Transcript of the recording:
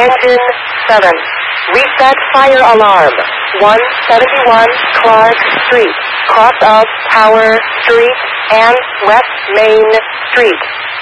Engine 7. Reset fire alarm. 171 Clark Street, cross of Tower Street and West Main Street.